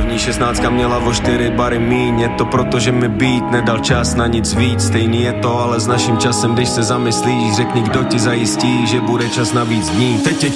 První 16 měla o 4 bary míň. Je to proto, že mi beat nedal čas na nic víc. Stejný je to ale s naším časem, když se zamyslíš. Řekni, kdo ti zajistí, že bude čas na víc dní. Teď je